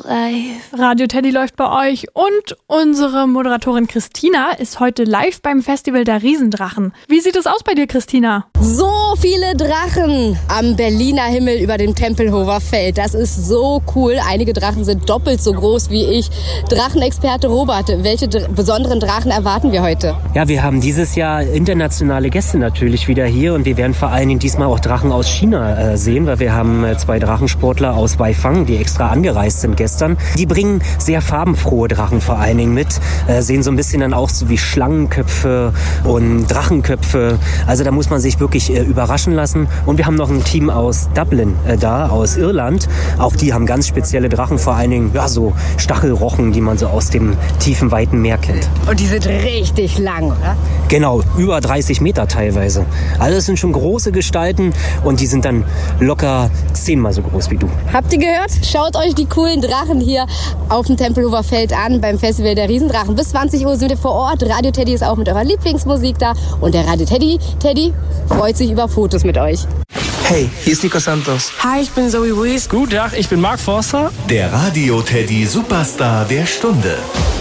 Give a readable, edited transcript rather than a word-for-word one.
live. Radio Teddy läuft bei euch und unsere Moderatorin Christina ist heute live beim Festival der Riesendrachen. Wie sieht es aus bei dir, Christina? So viele Drachen am Berliner Himmel über dem Tempelhofer Feld. Das ist so cool. Einige Drachen sind doppelt so groß wie ich. Drachenexperte Robert, welche besonderen Drachen erwarten wir heute? Ja, wir haben dieses Jahr internationale Gäste natürlich wieder hier und wir werden vor allen Dingen diesmal auch Drachen aus China sehen, weil wir haben 2 Drachensportler aus Weifang, die extra angereist sind gestern. Die bringen sehr farbenfrohe Drachen vor allen Dingen mit, sehen so ein bisschen dann auch so wie Schlangenköpfe und Drachenköpfe. Also da muss man sich wirklich überraschen lassen. Und wir haben noch ein Team aus Dublin aus Irland. Auch die haben ganz spezielle Drachen, vor allen Dingen ja, so Stachelrochen, die man so aus dem tiefen, weiten Meer kennt. Und die sind richtig lang, oder? Genau, über 30 Meter teilweise. Also das sind schon große Gestalten und die sind dann locker 10-mal so groß wie du. Habt ihr gehört? Schaut euch die coolen Drachen hier auf dem Tempelhofer Feld an beim Festival der Riesendrachen. Bis 20 Uhr sind wir vor Ort. Radio Teddy ist auch mit eurer Lieblingsmusik da. Und der Radio Teddy freut sich über Fotos mit euch. Hey, hier ist Nico Santos. Hi, ich bin Zoe Wees. Guten Tag, ich bin Mark Forster. Der Radio Teddy Superstar der Stunde.